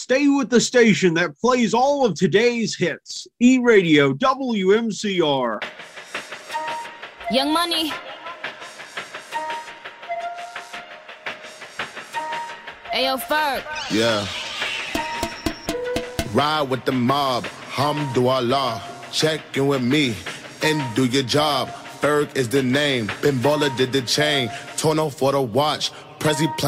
Stay with the station that plays all of today's hits. E-Radio WMCR. Young Money. Ayo, Ferg. Yeah. Ride with the mob, Hamdulillah. Check in with me and do your job. Ferg is the name. Ben Baller did the chain. Tono for the watch. Prezi